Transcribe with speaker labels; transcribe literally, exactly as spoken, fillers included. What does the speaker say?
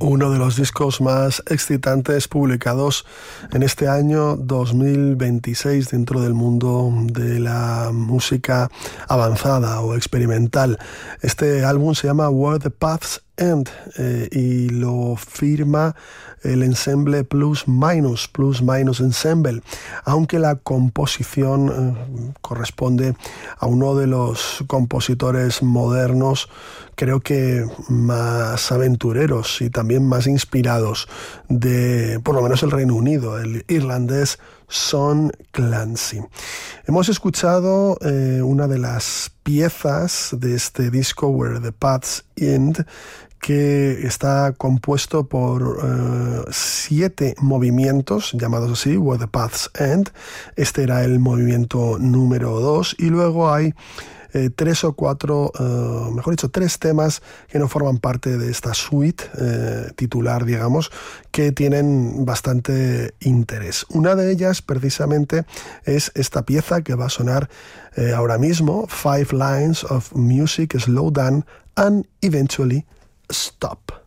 Speaker 1: Uno de los discos más excitantes publicados en este año dos mil veintiséis dentro del mundo de la música avanzada o experimental. Este álbum se llama Where the Paths End eh, y lo firma el ensemble Plus Minus, Plus Minus Ensemble, aunque la composición eh, corresponde a uno de los compositores modernos, creo que más aventureros y también más inspirados de, por lo menos, el Reino Unido, el irlandés Sean Clancy. Hemos escuchado eh, una de las piezas de este disco, Where the Paths End, que está compuesto por uh, siete movimientos, llamados así, Where the Paths End. Este era el movimiento número dos, y luego hay eh, tres o cuatro, uh, mejor dicho, tres temas que no forman parte de esta suite eh, titular, digamos, que tienen bastante interés. Una de ellas, precisamente, es esta pieza que va a sonar eh, ahora mismo, Five Lines of Music Slow Down and Eventually Stop.